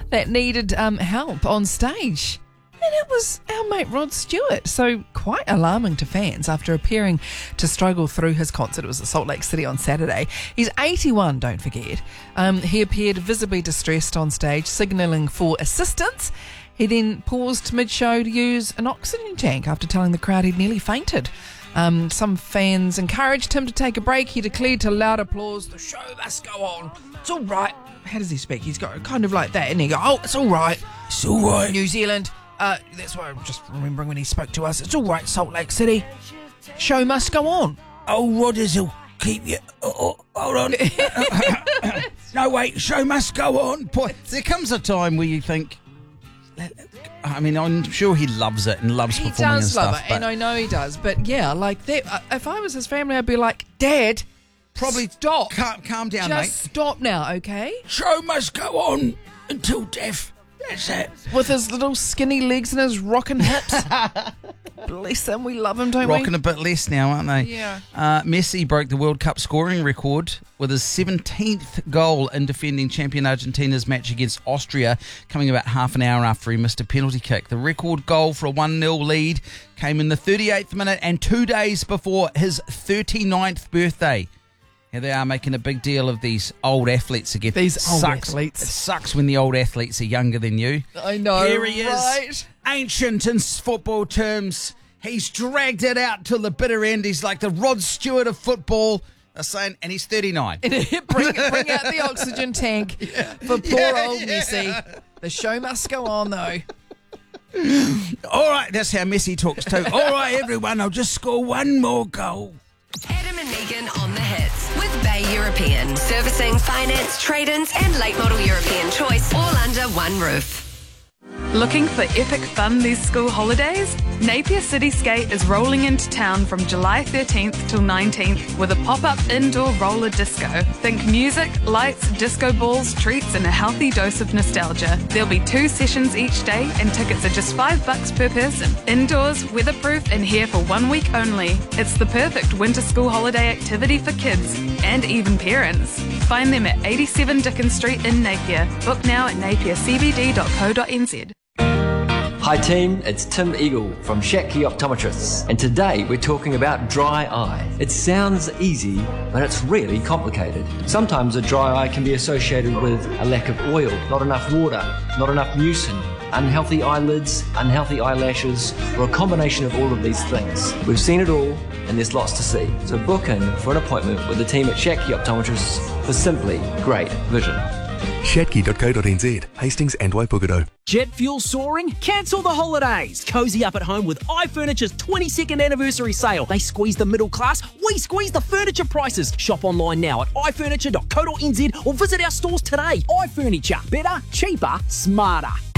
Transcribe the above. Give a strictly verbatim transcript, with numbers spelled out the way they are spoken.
that needed um, help on stage. And it was our mate Rod Stewart. So quite alarming to fans after appearing to struggle through his concert. It was at Salt Lake City on Saturday. He's eighty-one, don't forget. Um, he appeared visibly distressed on stage, signalling for assistance. He then paused mid-show to use an oxygen tank after telling the crowd he'd nearly fainted. Um, some fans encouraged him to take a break. He declared to loud applause, "The show must go on. It's all right." How does he speak? He's got kind of like that, and he go, "Oh, it's all right. It's all right, New Zealand." Uh, that's why I'm just remembering when he spoke to us. "It's all right, Salt Lake City. Show must go on." Oh, Rodders will keep you... Oh, oh, hold on. No, wait, show must go on. Boy, there comes a time where you think... I mean, I'm sure he loves it and loves He performing and does stuff. love it, and I know he does. But yeah, like that. Uh, if I was his family, I'd be like, "Dad, probably stop. Calm, calm down, Just mate. stop now, okay?" Show must go on until death. That's it. With his little skinny legs and his rocking hips. Bless him, we love him, don't we? Rocking a bit less now, aren't they? Yeah. Uh, Messi broke the World Cup scoring record with his seventeenth goal in defending champion Argentina's match against Austria, coming about half an hour after he missed a penalty kick. The record goal for a one nil lead came in the thirty-eighth minute and two days before his thirty-ninth birthday. Here they are making a big deal of these old athletes again. These old sucks. athletes. It sucks when the old athletes are younger than you. I know, Here he right? is, ancient in football terms. He's dragged it out till the bitter end. He's like the Rod Stewart of football. They're saying, and he's thirty-nine. bring, bring out the oxygen tank yeah. for poor Yeah, old yeah. Messi. The show must go on, though. All right, that's how Messi talks too. All right, everyone, I'll just score one more goal. Adam and Megan on the hits with Bay European. Servicing, finance, trade-ins and late model European choice all under one roof. Looking for epic fun these school holidays? Napier City Skate is rolling into town from July thirteenth till nineteenth with a pop-up indoor roller disco. Think music, lights, disco balls, treats and a healthy dose of nostalgia. There'll be two sessions each day and tickets are just five bucks per person. Indoors, weatherproof and here for one week only. It's the perfect winter school holiday activity for kids and even parents. Find them at eighty-seven Dickens Street in Napier. Book now at napier c b d dot co dot n z. Hi team, it's Tim Eagle from Shatkey Optometrists, and today we're talking about dry eye. It sounds easy, but it's really complicated. Sometimes a dry eye can be associated with a lack of oil, not enough water, not enough mucin, unhealthy eyelids, unhealthy eyelashes, or a combination of all of these things. We've seen it all, and there's lots to see. So book in for an appointment with the team at Shatkey Optometrists for simply great vision. shatkey dot co dot n z, Hastings and Waipukaro. Jet fuel soaring? Cancel the holidays. Cozy up at home with iFurniture's twenty-second anniversary sale. They squeeze the middle class, we squeeze the furniture prices. Shop online now at i furniture dot co dot n z or visit our stores today. iFurniture, better, cheaper, smarter.